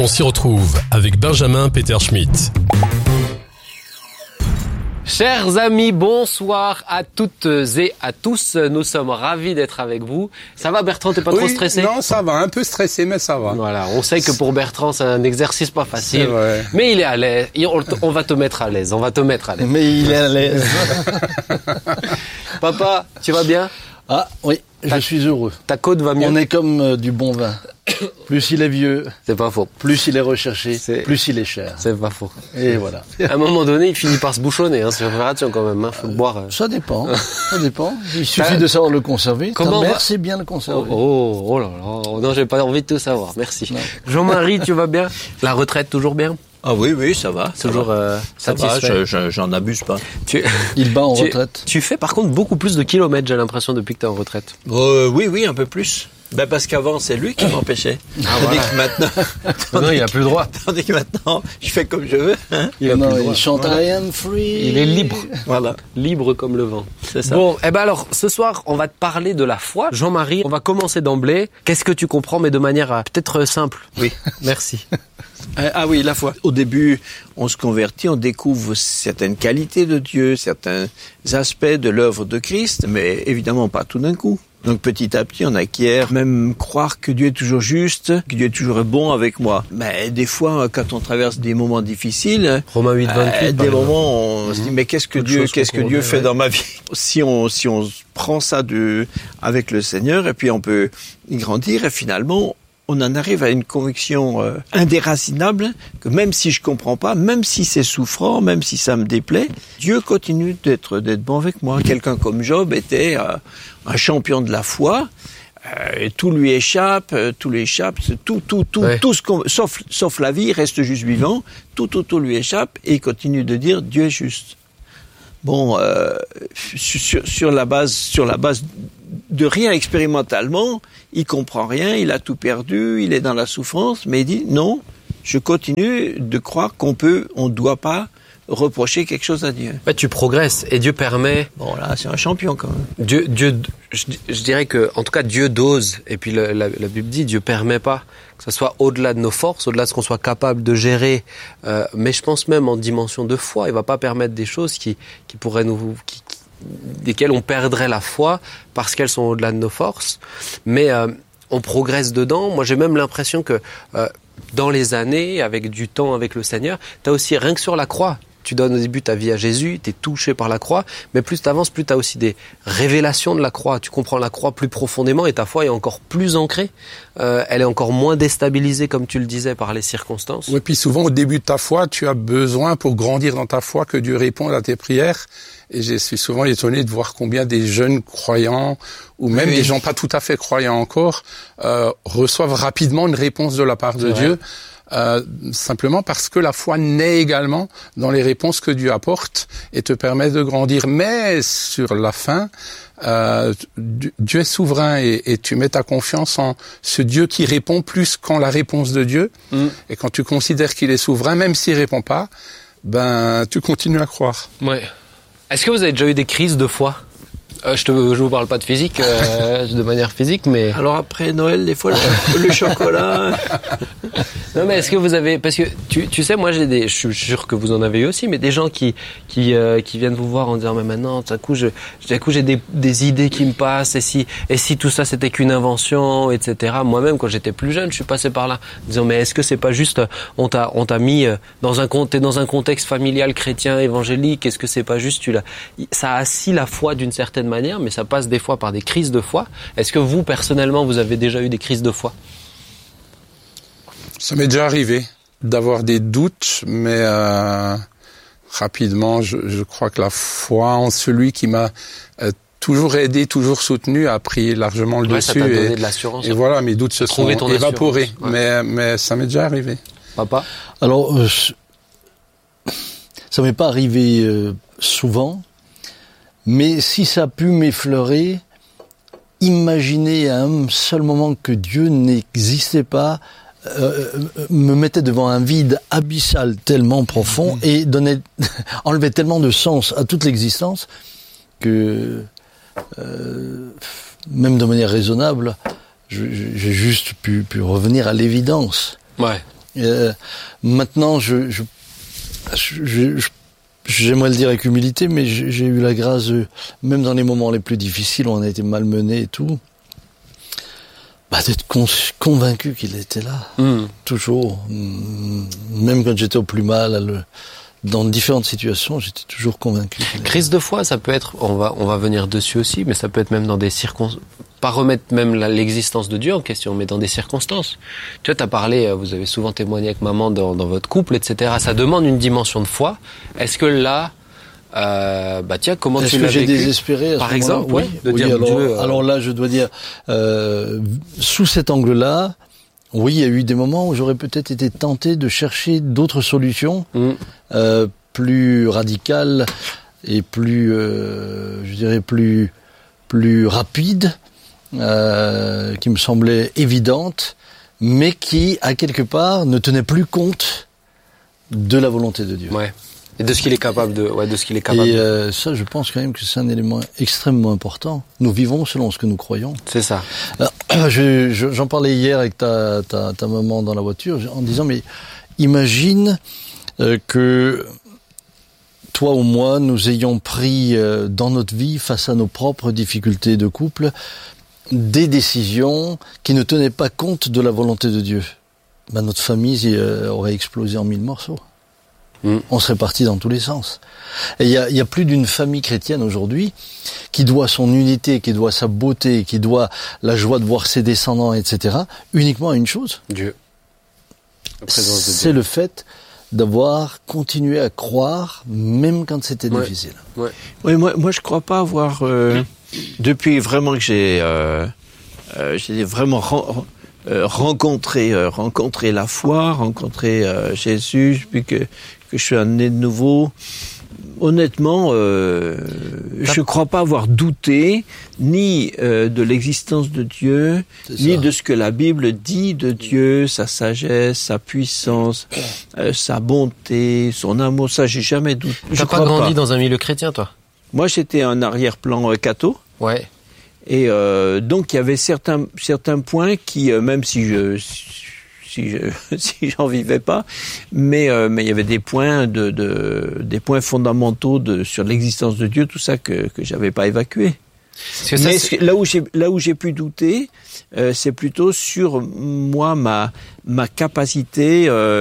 On s'y retrouve avec Benjamin Peter Schmitt. Chers amis, bonsoir à toutes et à tous. Nous sommes ravis d'être avec vous. Ça va Bertrand, t'es pas trop stressé? Non, ça va, un peu stressé, mais ça va. Voilà, on sait que pour Bertrand, c'est un exercice pas facile. Mais il est à l'aise. On va te mettre à l'aise, Mais il est à l'aise. Papa, tu vas bien? Ah oui, je suis heureux. Ta côte va mieux? On est comme du bon vin. Plus il est vieux, c'est pas faux. Plus il est recherché, plus il est cher. C'est pas faux. Et voilà. À un moment donné, il finit par se bouchonner. Faut faire attention quand même. Faut boire. Ça dépend. Il suffit de savoir le conserver. Ta mère sait bien le conserver. Oh là là. Non, j'ai pas envie de tout savoir. Merci. Non. Jean-Marie, tu vas bien? La retraite toujours bien? Ah oui, ça va. Toujours satisfait. Ça va, j'en abuse pas. Il bat en retraite. Tu fais par contre beaucoup plus de kilomètres, j'ai l'impression, depuis que t'es en retraite. Oui, un peu plus. Parce qu'avant, c'est lui qui m'empêchait. Tandis que maintenant... non, il a plus le droit. Tandis que maintenant, je fais comme je veux. Hein. Il chante I am free. Il est libre. Voilà. Libre comme le vent. C'est ça. Bon, alors, ce soir, on va te parler de la foi. Jean-Marie, on va commencer d'emblée. Qu'est-ce que tu comprends, mais de manière peut-être simple? Oui. Merci. Ah oui, la foi. Au début, on se convertit, on découvre certaines qualités de Dieu, certains aspects de l'œuvre de Christ, mais évidemment pas tout d'un coup. Donc petit à petit, on acquiert même croire que Dieu est toujours juste, que Dieu est toujours bon avec moi. Mais des fois, quand on traverse des moments difficiles, Romains 8:28, des moments, on se dit mais qu'est-ce que Dieu fait dans ma vie? Si on prend ça avec le Seigneur, et puis on peut y grandir, et finalement, on en arrive à une conviction indéracinable que même si je comprends pas, même si c'est souffrant, même si ça me déplaît, Dieu continue d'être bon avec moi. Quelqu'un comme Job était un champion de la foi. Tout lui échappe, tout sauf la vie, il reste juste vivant. Tout lui échappe et il continue de dire Dieu est juste. Bon, sur la base de rien expérimentalement, il comprend rien, il a tout perdu, il est dans la souffrance, mais il dit non, je continue de croire on doit pas reprocher quelque chose à Dieu. Tu progresses et Dieu permet. Bon là, c'est un champion quand même. Dieu, je dirais que, en tout cas, Dieu dose. Et puis la Bible dit, Dieu permet pas que ça soit au-delà de nos forces, au-delà de ce qu'on soit capable de gérer. Mais je pense même en dimension de foi, il va pas permettre des choses qui pourraient desquelles on perdrait la foi parce qu'elles sont au-delà de nos forces. Mais on progresse dedans. Moi, j'ai même l'impression que dans les années, avec du temps, avec le Seigneur, t'as aussi rien que sur la croix. Tu donnes au début ta vie à Jésus, t'es touché par la croix, mais plus t'avances, plus t'as aussi des révélations de la croix. Tu comprends la croix plus profondément et ta foi est encore plus ancrée. Elle est encore moins déstabilisée, comme tu le disais, par les circonstances. Oui, puis souvent au début de ta foi, tu as besoin pour grandir dans ta foi que Dieu réponde à tes prières. Et je suis souvent étonné de voir combien des jeunes croyants, ou même des gens pas tout à fait croyants encore, reçoivent rapidement une réponse de la part de Dieu. Simplement parce que la foi naît également dans les réponses que Dieu apporte et te permet de grandir. Mais sur la fin, Dieu est souverain et tu mets ta confiance en ce Dieu qui répond plus qu'en la réponse de Dieu. Et quand tu considères qu'il est souverain, même s'il répond pas, tu continues à croire. Ouais. Est-ce que vous avez déjà eu des crises de foi? Je vous parle pas de physique, de manière physique, mais... Alors après Noël, des fois, le chocolat... Non, mais est-ce que vous avez... Parce que, tu sais, moi, je suis sûr que vous en avez eu aussi, mais des gens qui viennent vous voir en disant, mais maintenant, d'un coup, j'ai des idées qui me passent, et si tout ça, c'était qu'une invention, etc. Moi-même, quand j'étais plus jeune, je suis passé par là, en disant, mais est-ce que c'est pas juste, on t'a mis t'es dans un contexte familial chrétien, évangélique, est-ce que c'est pas juste, ça assit la foi d'une certaine manière, mais ça passe des fois par des crises de foi. Est-ce que vous, personnellement, vous avez déjà eu des crises de foi? Ça m'est déjà arrivé d'avoir des doutes, mais rapidement, je crois que la foi en celui qui m'a toujours aidé, toujours soutenu, a pris largement le dessus. Ça t'a donné de l'assurance. Et voilà, mes doutes se sont évaporés. Mais ça m'est déjà arrivé. Papa? Alors, ça m'est pas arrivé souvent, mais si ça a pu m'effleurer, imaginer à un seul moment que Dieu n'existait pas, me mettait devant un vide abyssal tellement profond et enlevait tellement de sens à toute l'existence que même de manière raisonnable, j'ai juste pu revenir à l'évidence. Ouais. Maintenant, j'aimerais le dire avec humilité, mais j'ai eu la grâce, même dans les moments les plus difficiles où on a été malmenés et tout, d'être convaincu qu'il était là. Toujours. Même quand j'étais au plus mal, dans différentes situations, j'étais toujours convaincu. Crise de foi, ça peut être, on va venir dessus aussi, mais ça peut être même dans des circonstances, pas remettre même l'existence de Dieu en question, mais dans des circonstances. Tu vois, t'as parlé, vous avez souvent témoigné avec maman dans votre couple, etc. Ça demande une dimension de foi. Est-ce que là, tiens, comment tu l'as vécu? Est-ce que j'ai désespéré à par ce exemple, moment-là? de dire alors, Dieu. Alors là, je dois dire, sous cet angle-là, oui, il y a eu des moments où j'aurais peut-être été tenté de chercher d'autres solutions, plus radicales et plus, je dirais, plus rapides, qui me semblaient évidentes, mais qui, à quelque part, ne tenaient plus compte de la volonté de Dieu. Ouais. Et de ce qu'il est capable de, Et ça, je pense quand même que c'est un élément extrêmement important. Nous vivons selon ce que nous croyons. C'est ça. Alors, j'en parlais hier avec ta maman dans la voiture, en disant, mais imagine que toi ou moi, nous ayons pris dans notre vie, face à nos propres difficultés de couple, des décisions qui ne tenaient pas compte de la volonté de Dieu. Notre famille aurait explosé en 1000 morceaux. On serait parti dans tous les sens. Et il y a plus d'une famille chrétienne aujourd'hui qui doit son unité, qui doit sa beauté, qui doit la joie de voir ses descendants, etc., uniquement à une chose. Dieu. C'est le fait d'avoir continué à croire, même quand c'était difficile. Ouais. Oui, moi je crois pas avoir, depuis vraiment que j'ai vraiment rencontré la foi, rencontré Jésus, depuis que je suis né de nouveau. Honnêtement, je crois pas avoir douté ni de l'existence de Dieu, ni de ce que la Bible dit de Dieu, sa sagesse, sa puissance, sa bonté, son amour. Ça, j'ai jamais douté. T'as pas grandi dans un milieu chrétien, toi? Moi, j'étais un arrière-plan catho. Ouais. Et donc, il y avait certains points qui, même si j'en vivais pas, mais il y avait des points des points fondamentaux sur l'existence de Dieu, tout ça que j'avais pas évacué. Mais là où j'ai pu douter, c'est plutôt sur moi, ma capacité à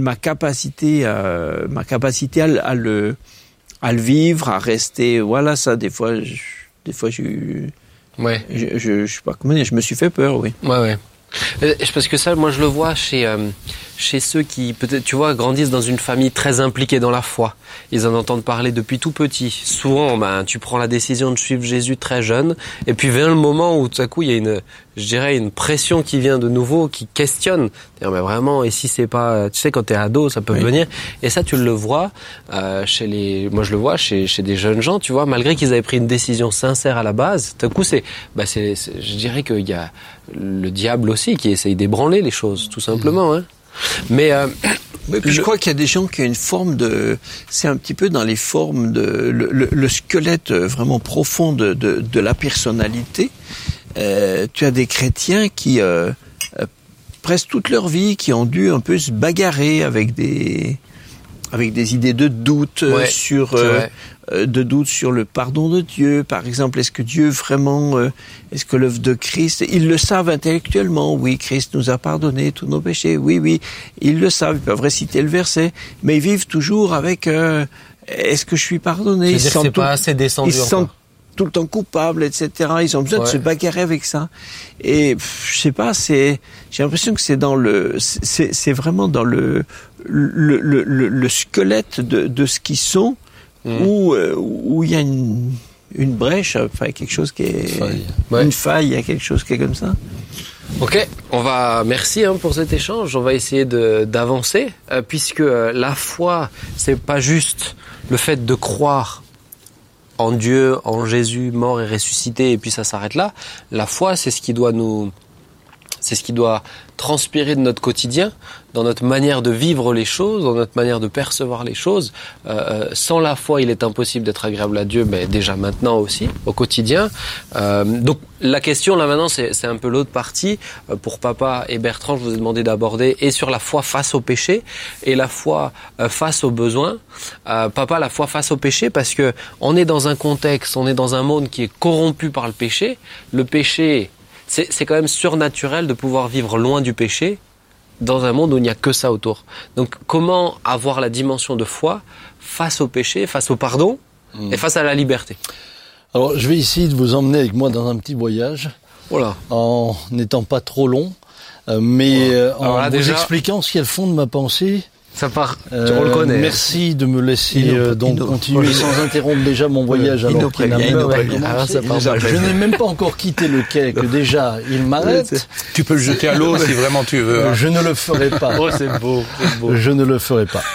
le vivre, à rester. Voilà, ça, des fois j'ai eu. Ouais. Je sais pas comment dire, je me suis fait peur, oui. Ouais. Parce que ça, moi, je le vois chez ceux qui, peut-être, tu vois, grandissent dans une famille très impliquée dans la foi. Ils en entendent parler depuis tout petit. Souvent, tu prends la décision de suivre Jésus très jeune, et puis vient le moment où tout à coup, il y a une pression qui vient de nouveau, qui questionne. C'est-à-dire, mais vraiment, et si c'est pas, tu sais, quand t'es ado, ça peut venir. Et ça, tu le vois, moi, je le vois chez des jeunes gens, tu vois, malgré qu'ils avaient pris une décision sincère à la base, tout à coup, je dirais qu'il y a le diable aussi qui essaye d'ébranler les choses, tout simplement, hein. Mais je crois qu'il y a des gens qui ont une forme c'est un petit peu dans les formes le squelette vraiment profond de la personnalité. Tu as des chrétiens qui presque toute leur vie qui ont dû un peu se bagarrer avec des idées de doute sur le pardon de Dieu. Par exemple, est-ce que Dieu vraiment, est-ce que l'œuvre de Christ, ils le savent intellectuellement, oui, Christ nous a pardonné tous nos péchés, oui, ils le savent, ils peuvent réciter le verset, mais ils vivent toujours avec, est-ce que je suis pardonné? Ils se pas assez descendu. Ils se sentent tout le temps coupables, etc. Ils ont besoin de se bagarrer avec ça. Et je sais pas, j'ai l'impression que c'est c'est vraiment dans le squelette de ce qu'ils sont. Où il y a une brèche, enfin quelque chose qui est une faille, il y a quelque chose qui est comme ça. Ok, merci pour cet échange. On va essayer d'avancer, puisque la foi, c'est pas juste le fait de croire en Dieu, en Jésus mort et ressuscité, et puis ça s'arrête là. La foi, c'est ce qui doit nous C'est ce qui doit transpirer de notre quotidien, dans notre manière de vivre les choses, dans notre manière de percevoir les choses. Sans la foi, il est impossible d'être agréable à Dieu, mais déjà maintenant aussi, au quotidien. Donc la question là maintenant, c'est un peu l'autre partie. Pour Papa et Bertrand, je vous ai demandé d'aborder et sur la foi face au péché et la foi face aux besoins. Papa, la foi face au péché, parce que on est dans un contexte, on est dans un monde qui est corrompu par le péché. Le péché, c'est quand même surnaturel de pouvoir vivre loin du péché dans un monde où il n'y a que ça autour. Donc comment avoir la dimension de foi face au péché, face au pardon et face à la liberté? Alors je vais essayer de vous emmener avec moi dans un petit voyage, en n'étant pas trop long, mais en vous expliquant ce qu'il y a le fond de ma pensée. Ça part, on le connaît. Merci de me laisser continuer sans interrompre déjà mon voyage. Je n'ai même pas encore quitté le quai que déjà il m'arrête. Tu peux le jeter à l'eau si vraiment tu veux. Je ne le ferai pas. Oh, c'est beau. Je ne le ferai pas.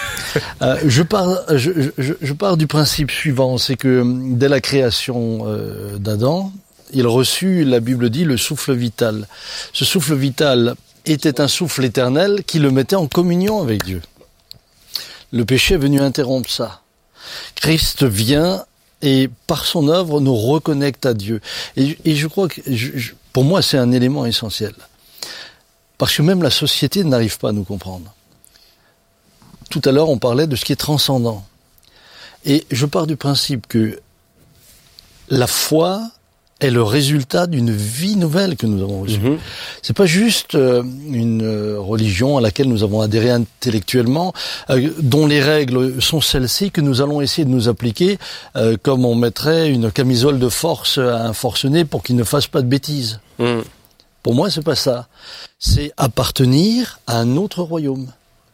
Je pars du principe suivant, c'est que dès la création d'Adam, il reçut, la Bible dit, le souffle vital. Ce souffle vital était un souffle éternel qui le mettait en communion avec Dieu. Le péché est venu interrompre ça. Christ vient et par son œuvre nous reconnecte à Dieu. Et je crois que, pour moi, c'est un élément essentiel. Parce que même la société n'arrive pas à nous comprendre. Tout à l'heure, on parlait de ce qui est transcendant. Et je pars du principe que la foi est le résultat d'une vie nouvelle que nous avons reçue. C'est pas juste une religion à laquelle nous avons adhéré intellectuellement, dont les règles sont celles-ci que nous allons essayer de nous appliquer, comme on mettrait une camisole de force à un forcené pour qu'il ne fasse pas de bêtises. Pour moi, c'est pas ça. C'est appartenir à un autre royaume.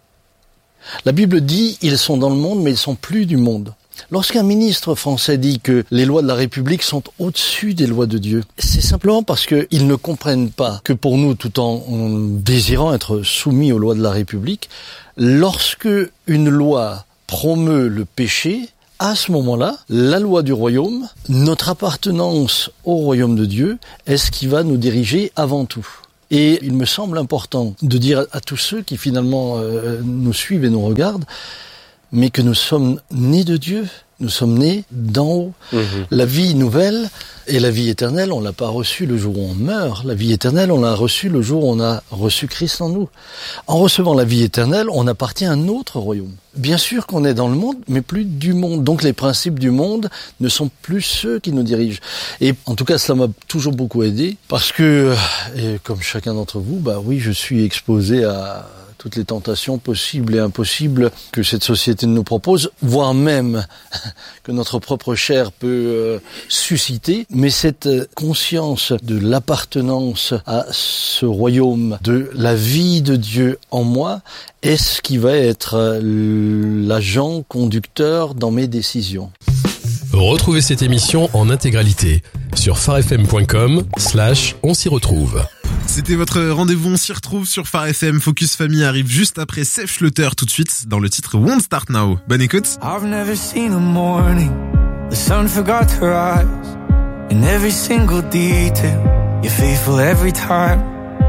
La Bible dit, ils sont dans le monde, mais ils sont plus du monde. Lorsqu'un ministre français dit que les lois de la République sont au-dessus des lois de Dieu, c'est simplement parce qu'ils ne comprennent pas que pour nous, tout en désirant être soumis aux lois de la République, lorsque une loi promeut le péché, à ce moment-là, la loi du royaume, notre appartenance au royaume de Dieu, est ce qui va nous diriger avant tout. Et il me semble important de dire à tous ceux qui finalement nous suivent et nous regardent, mais que nous sommes nés de Dieu, nous sommes nés d'en haut. La vie nouvelle et la vie éternelle, on l'a pas reçue le jour où on meurt. La vie éternelle, on l'a reçue le jour où on a reçu Christ en nous. En recevant la vie éternelle, on appartient à un autre royaume. Bien sûr qu'on est dans le monde, mais plus du monde. Donc les principes du monde ne sont plus ceux qui nous dirigent. Et en tout cas, cela m'a toujours beaucoup aidé, parce que, et comme chacun d'entre vous, oui, je suis exposé à toutes les tentations possibles et impossibles que cette société nous propose, voire même que notre propre chair peut susciter. Mais cette conscience de l'appartenance à ce royaume, de la vie de Dieu en moi, est ce qui va être l'agent conducteur dans mes décisions. Retrouvez cette émission en intégralité sur farfm.com/on s'y retrouve. C'était votre rendez-vous, on s'y retrouve sur Phare FM. Focus Famille arrive juste après Seth Schluter tout de suite dans le titre Won't Start Now. Bonne écoute. I've never seen a morning the sun forgot to rise. In every single detail, you're faithful every time.